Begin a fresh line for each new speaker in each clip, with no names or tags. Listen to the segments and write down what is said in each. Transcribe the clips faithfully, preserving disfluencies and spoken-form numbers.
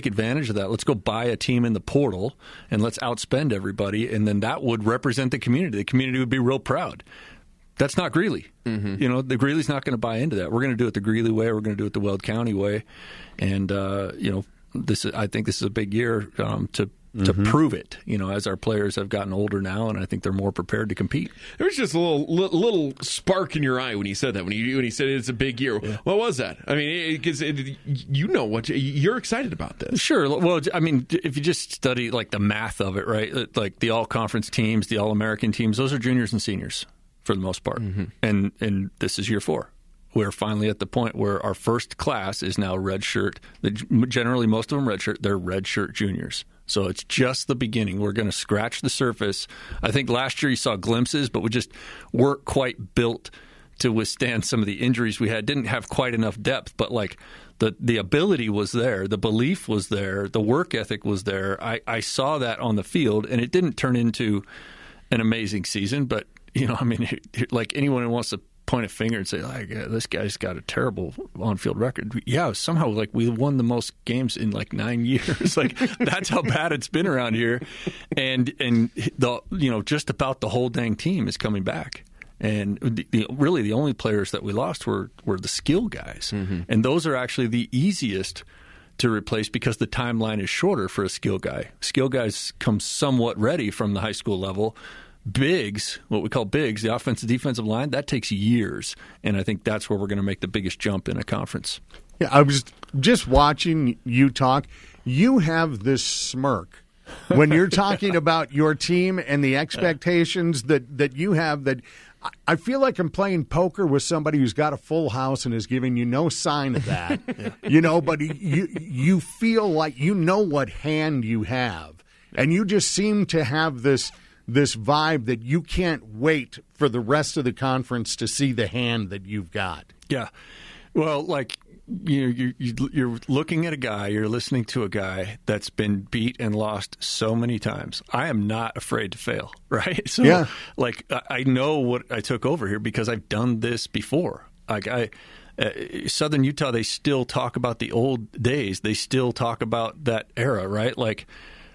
advantage of that. Let's go buy a team in the portal and let's outspend everybody, and then that would represent the community. The community would be real proud. That's not Greeley. Mm-hmm. You know, the Greeley's not going to buy into that. We're going to do it the Greeley way. We're going to do it the Weld County way. And, uh, you know, this is, I think this is a big year um, to to mm-hmm. prove it, you know, as our players have gotten older now, and I think they're more prepared to compete.
There was just a little little spark in your eye when he said that, when he when he said it's a big year. Yeah. What was that? I mean, because you know what, you're excited about this.
Sure. Well, I mean, if you just study, like, the math of it, right, like the all-conference teams, the all-American teams, those are juniors and seniors for the most part. Mm-hmm. And and this is year four. We're finally at the point where our first class is now redshirt. Generally, most of them redshirt. They're redshirt juniors. So it's just the beginning. We're going to scratch the surface. I think last year you saw glimpses, but we just weren't quite built to withstand some of the injuries we had. Didn't have quite enough depth, but like the the ability was there, the belief was there, the work ethic was there. I, I saw that on the field, and it didn't turn into an amazing season. But you know, I mean, like anyone who wants to point a finger and say, like, yeah, this guy's got a terrible on-field record. Yeah, somehow, like, we won the most games in, like, nine years. Like, that's how bad it's been around here. And, and the you know, just about the whole dang team is coming back. And the, the, really the only players that we lost were, were the skill guys. Mm-hmm. And those are actually the easiest to replace because the timeline is shorter for a skill guy. Skill guys come somewhat ready from the high school level. Bigs, what we call bigs, the offensive defensive line, that takes years. And I think that's where we're going to make the biggest jump in a conference.
Yeah, I was just watching you talk. You have this smirk when you're talking about your team and the expectations that, that you have. That I feel like I'm playing poker with somebody who's got a full house and is giving you no sign of that. Yeah. You know, but you you feel like you know what hand you have. And you just seem to have this this vibe that you can't wait for the rest of the conference to see the hand that you've got.
Yeah. Well, like, you know, you, you're looking at a guy, you're listening to a guy that's been beat and lost so many times. I am not afraid to fail, right? So,
yeah.
like, I know what I took over here because I've done this before. Like, I, uh, Southern Utah, they still talk about the old days. They still talk about that era, right? Like,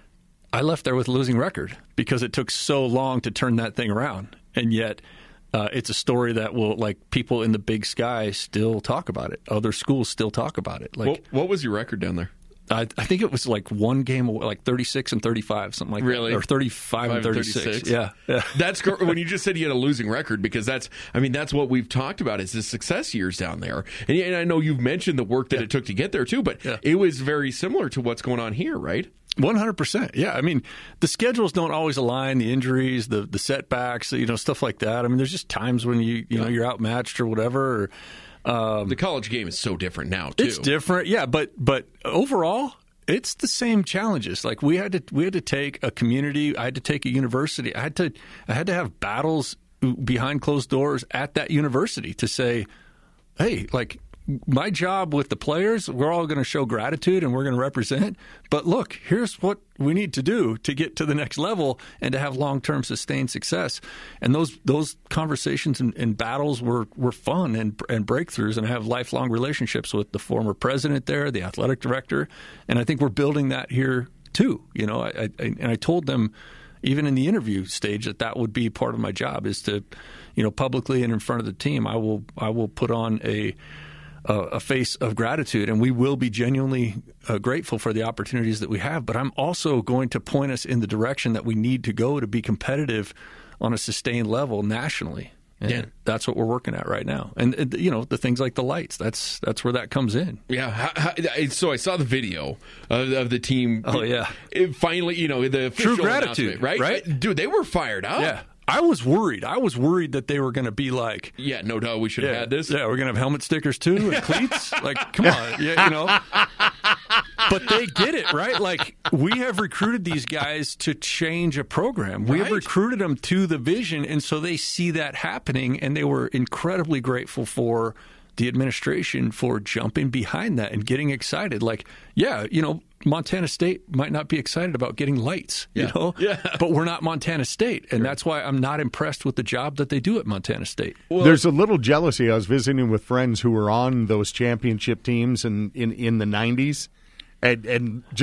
I left there with a losing record because it took so long to turn that thing around. And yet uh, it's a story that will, like, people in the Big Sky still talk about it. Other schools still talk about it. Like,
What, what was your record down there?
I, I think it was like one game, like thirty-six and thirty-five, something like
really?
that. Or thirty-five and thirty-six. Yeah. yeah.
That's when you just said you had a losing record, because that's, I mean, that's what we've talked about is the success years down there. And, and I know you've mentioned the work that yeah. it took to get there too, but yeah. it was very similar to what's going on here, right?
one hundred percent. Yeah. I mean, the schedules don't always align, the injuries, the the setbacks, you know, stuff like that. I mean, there's just times when you, you yeah. know, you're outmatched or whatever. Or,
um, the college game is so different now, too.
It's different. Yeah. But, but overall, it's the same challenges. Like, we had to we had to take a community, I had to take a university. I had to I had to have battles behind closed doors at that university to say, hey, like, my job with the players, we're all going to show gratitude and we're going to represent. But look, here's what we need to do to get to the next level and to have long-term sustained success. And those those conversations and, and battles were, were fun and and breakthroughs. And I have lifelong relationships with the former president there, the athletic director. And I think we're building that here too. You know, I, I and I told them even in the interview stage that that would be part of my job, is to, you know, publicly and in front of the team, I will I will put on a a face of gratitude, and we will be genuinely uh, grateful for the opportunities that we have. But I'm also going to point us in the direction that we need to go to be competitive on a sustained level nationally. And yeah. that's what we're working at right now. And, you know, the things like the lights, that's that's where that comes in.
Yeah. How, how, so I saw the video of, of the team.
Oh, yeah.
It finally, you know, the official
True gratitude,
right?
right?
Dude, they were fired up.
Yeah. I was worried. I was worried that they were going to be like,
yeah, no doubt we should have
yeah,
had this.
Yeah, we're going to have helmet stickers too and cleats. Like, come on, yeah, you know. But they get it, right? Like, we have recruited these guys to change a program. We
right.
have recruited them to the vision, and so they see that happening, and they were incredibly grateful for the administration for jumping behind that and getting excited. Like, yeah, you know, Montana State might not be excited about getting lights, you
yeah.
know,
yeah.
but we're not Montana State. And sure. that's why I'm not impressed with the job that they do at Montana State.
Well, there's a little jealousy. I was visiting with friends who were on those championship teams in, in, in the nineties, and, and just